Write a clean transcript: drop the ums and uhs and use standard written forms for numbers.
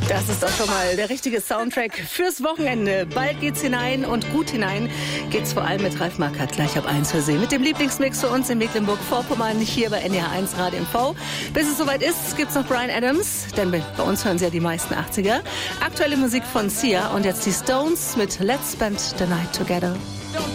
Das ist doch schon mal der richtige Soundtrack fürs Wochenende. Bald geht's hinein und gut hinein geht's vor allem mit Ralf Markert gleich ab 1 für Sie. Mit dem Lieblingsmix für uns in Mecklenburg-Vorpommern, hier bei NDR 1 Radio MV. Bis es soweit ist, gibt's noch Bryan Adams, denn bei uns hören Sie ja die meisten 80er. Aktuelle Musik von Sia und jetzt die Stones mit Let's Spend the Night Together. Don't